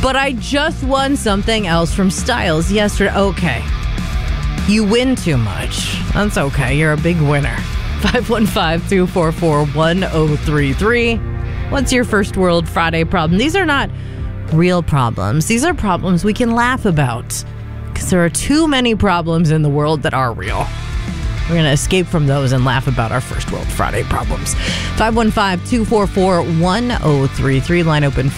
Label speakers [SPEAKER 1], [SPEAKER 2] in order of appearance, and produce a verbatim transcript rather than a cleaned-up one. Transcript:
[SPEAKER 1] But I just won something else from Styles yesterday. Okay. You win too much. That's okay. You're a big winner. five one five, two four four, one zero three three. What's your first world Friday problem? These are not real problems. These are problems we can laugh about because there are too many problems in the world that are real. We're going to escape from those and laugh about our first world Friday problems. five one five, two four four, one zero three three. Line open.